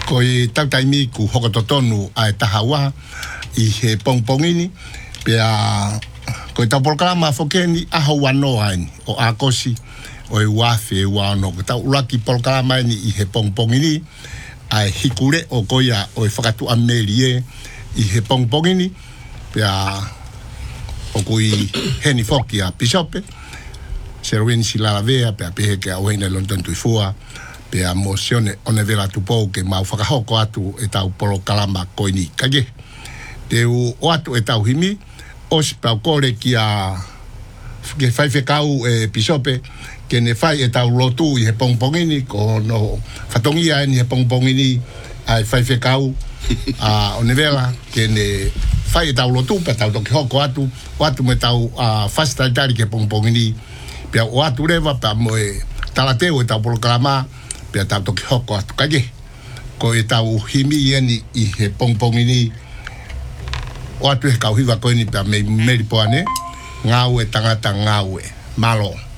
ko I tautaimi ku hokototonu ai tahawa I he pongpongini pea ko ta programa fokeni aho wano ai o akosi o I wafe wano ko ta uraki programa ni I he pongpongini ai hikure o koia o whakatu amelie I he pongpongini pea o kui heni foki a pisope Serwini silalavea pea pehe ke au heina London tuifua pea mosione one vera tupou ke mau whakahoko atu e tau polo kalama koini kage te o atu e tau himi o si pau kore ki a ke whai whekau e pisope ke ne whai e tau lotu I he pongpongini ko no whatongia ni he pongpongini ai whai whekau a one vera ke ne whai e tau lotu pe tau toki hoko atu o atu me tau whasta itari ke pongpongini pea o atu rewa pea moe talateo e tau polo kalama pea tau toki hoko atu kage ko e tau himi ieni I he pongpongini o atu he kauhiwa koini pea meri poane ngau e tangata ngau e malo